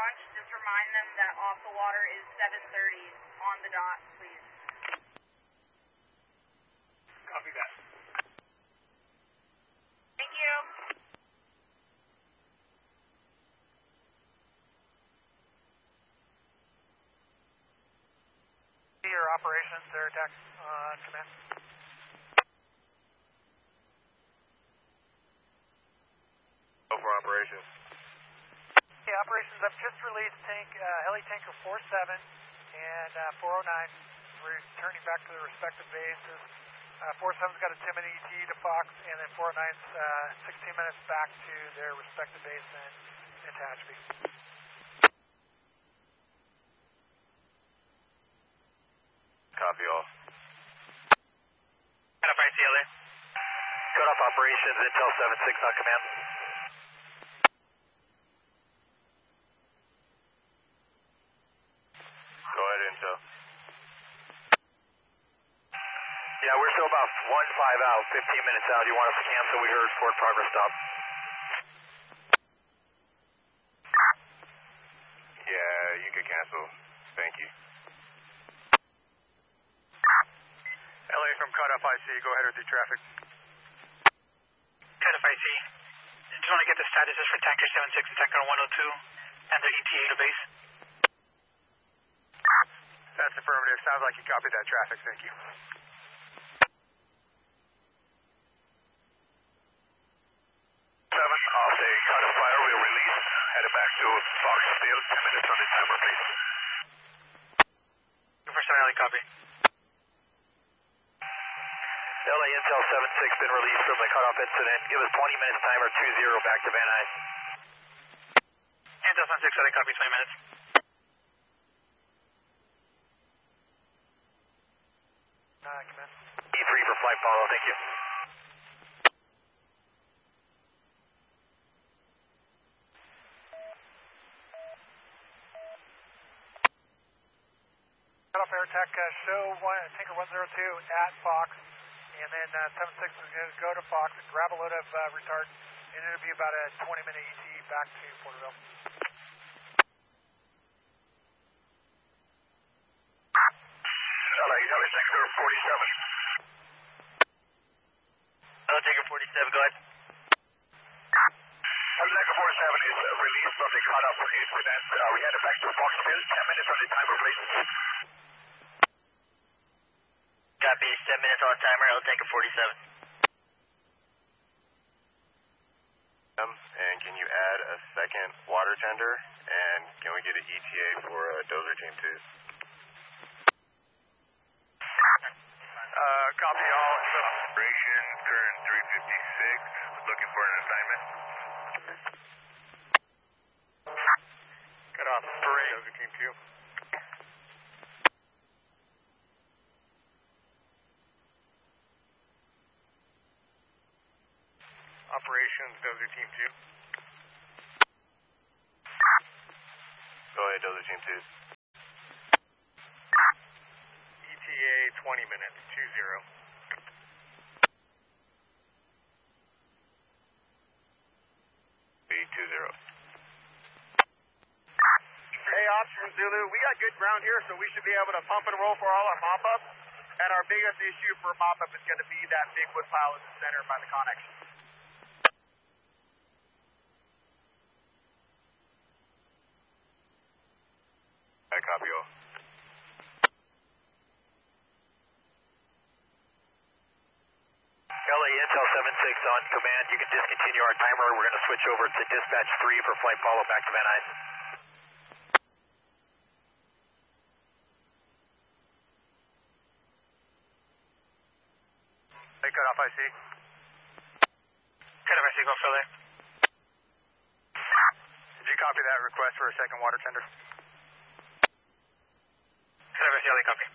launch, just remind them that off the water is 7:30 on the dot, please. Copy that. Thank you. Your operations, their attack on command. Go for operations. Okay, operations, I've just released heli tanker 47 and 409, returning back to their respective bases. 47's got a 10-minute ET to Fox, and then 409's 16 minutes back to their respective base in Tehachapi. Copy all. Identify CLA. Cut off operations, Intel 7-6 on command. Go ahead, Intel. Yeah, we're still about 1-5 out, 15 minutes out. You want us to cancel? We heard forward progress stop. Yeah, you could cancel. Thank you. LA from cutoff IC, go ahead with your traffic. Cutoff IC. Just want to get the statuses for Tanker 76 and Tanker 102 and the ETA to base. That's affirmative. Sounds like you copied that traffic. Thank you. Off the cutoff fire, we'll release. Headed back to Foxfield, 10 minutes on the timer, please. For 7 LA, copy. LA Intel 7-6 been released from the cutoff incident. Give us 20 minutes timer, 2-0 back to Van Nuys. Intel 76 LA, copy, 20 minutes. Command. E3 for flight follow, thank you. Cutoff air attack, show Tanker 102 at Fox, and then 76 is going to go to Fox, grab a load of retard, and it'll be about a 20-minute ET back to Porterville. LA Tanker 47. LA Tanker 47, go ahead. Tanker 47 is released from the cutoff incident. We headed back to Foxfield, 10 minutes on the timer, please. Copy, 7 minutes on timer, LA Tanker 47. And can you add a second water tender? And can we get an ETA for Dozer Team 2? Copy all. Operation current 356. Looking for an assignment. Cut off parade. Dozer Team 2. Operations, Dozer Team 2. Go ahead, Dozer Team 2. ETA 20 minutes, 2-0. B20. Hey, Ops from Zulu, we got good ground here, so we should be able to pump and roll for all our mop-up. And our biggest issue for mop-up is going to be that big wood pile in the center by the connection. I copy all. LA Intel 7-6 on command. You can discontinue our timer. We're going to switch over to dispatch 3 for flight follow back to Van Nuys. Hey, cut off IC. Cut off IC, go for LA. Did you copy that request for a second water tender? Cut off IC, LA, copy.